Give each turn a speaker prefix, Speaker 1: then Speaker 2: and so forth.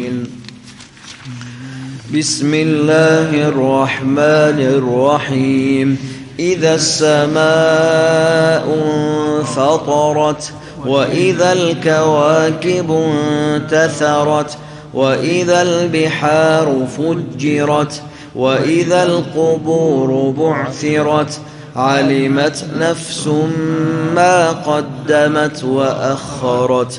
Speaker 1: بسم الله الرحمن الرحيم. إذا السماء انفطرت وإذا الكواكب انتثرت وإذا البحار فجرت وإذا القبور بعثرت علمت نفس ما قدمت وأخرت